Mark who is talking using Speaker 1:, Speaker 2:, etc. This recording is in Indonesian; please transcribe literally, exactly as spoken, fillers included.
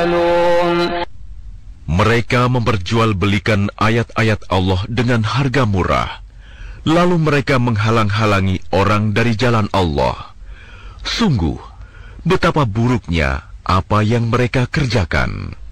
Speaker 1: يعملون.
Speaker 2: Mereka memperjualbelikan ayat-ayat Allah dengan harga murah, lalu mereka menghalang-halangi orang dari jalan Allah. Sungguh, betapa buruknya apa yang mereka kerjakan.